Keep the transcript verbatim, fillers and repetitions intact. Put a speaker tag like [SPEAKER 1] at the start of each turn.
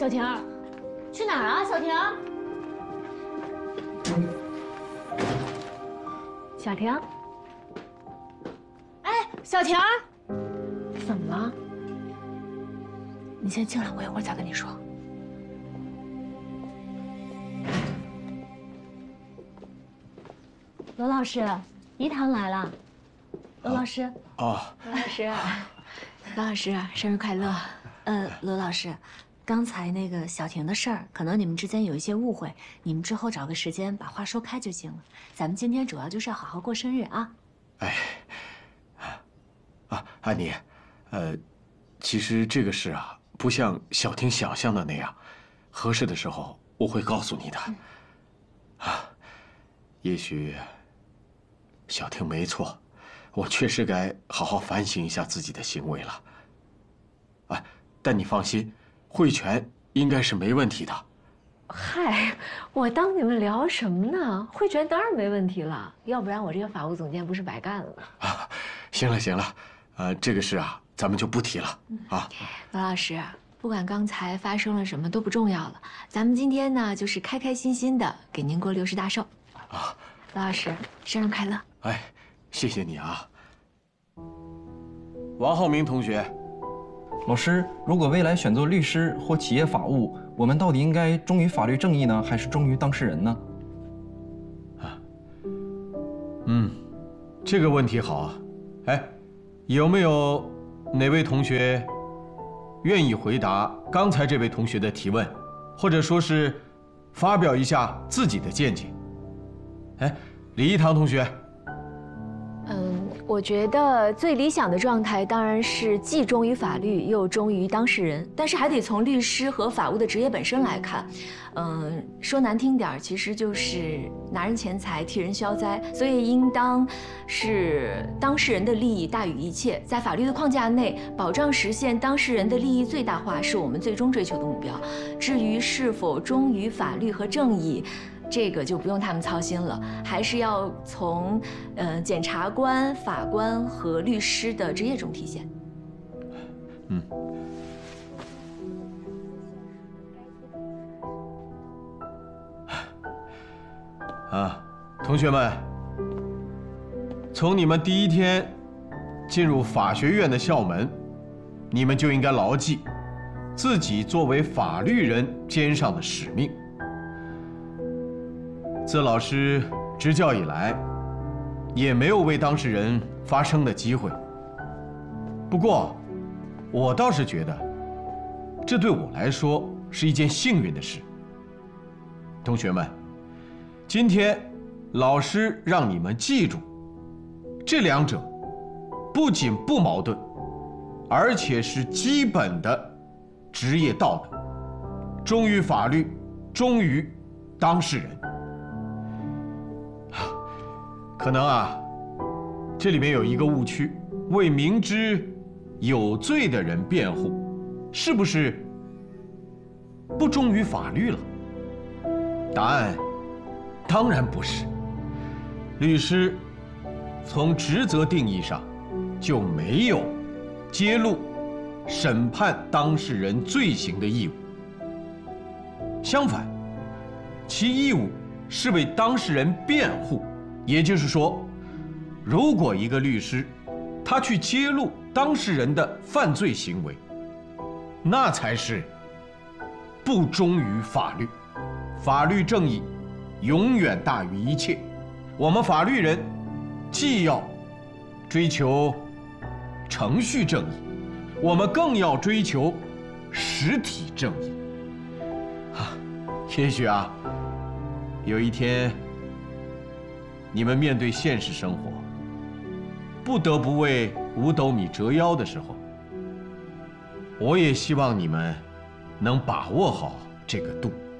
[SPEAKER 1] 小婷，去哪儿啊？小婷，小婷，哎，小婷，怎么了？你先进来，我一会儿再跟你说。罗老师，怡棠来了。罗老师，
[SPEAKER 2] 哦，
[SPEAKER 1] 罗老师，罗老师，生日快乐！呃，罗老师，刚才那个小婷的事儿，可能你们之间有一些误会，你们之后找个时间把话说开就行了。咱们今天主要就是要好好过生日啊！
[SPEAKER 2] 哎，啊，安妮，呃，其实这个事啊，不像小婷想象的那样，合适的时候我会告诉你的。嗯、啊，也许小婷没错，我确实该好好反省一下自己的行为了。啊，但你放心，慧泉应该是没问题的。
[SPEAKER 1] 嗨，我当你们聊什么呢？慧泉当然没问题了，要不然我这个法务总监不是白干了。
[SPEAKER 2] 啊，行了行了，呃，这个事啊，咱们就不提了啊。
[SPEAKER 1] 罗老师，不管刚才发生了什么都不重要了，咱们今天呢，就是开开心心的给您过六十大寿。啊，罗老师，生日快乐！
[SPEAKER 2] 哎，谢谢你啊，王浩明同学。
[SPEAKER 3] 老师，如果未来选做律师或企业法务，我们到底应该忠于法律正义呢，还是忠于当事人呢？
[SPEAKER 2] 啊，嗯，这个问题好啊。哎，有没有哪位同学愿意回答刚才这位同学的提问，或者说是发表一下自己的见解？哎，李一堂同学。
[SPEAKER 1] 嗯，我觉得最理想的状态当然是既忠于法律又忠于当事人，但是还得从律师和法务的职业本身来看。嗯，说难听点，其实就是拿人钱财替人消灾，所以应当是当事人的利益大于一切，在法律的框架内保障实现当事人的利益最大化，是我们最终追求的目标。至于是否忠于法律和正义，这个就不用他们操心了，还是要从呃检察官、法官和律师的职业中体现。
[SPEAKER 2] 嗯。啊，同学们，从你们第一天进入法学院的校门，你们就应该牢记自己作为法律人肩上的使命。自老师执教以来，也没有为当事人发声的机会。不过，我倒是觉得，这对我来说是一件幸运的事。同学们，今天老师让你们记住，这两者不仅不矛盾，而且是基本的职业道德：忠于法律，忠于当事人。可能啊，这里面有一个误区，为明知有罪的人辩护，是不是不忠于法律了？答案当然不是。律师从职责定义上就没有揭露、审判当事人罪行的义务。相反，其义务是为当事人辩护。也就是说，如果一个律师他去揭露当事人的犯罪行为，那才是不忠于法律。法律正义永远大于一切。我们法律人既要追求程序正义，我们更要追求实体正义。啊，也许啊，有一天你们面对现实生活，不得不为五斗米折腰的时候，我也希望你们能把握好这个度。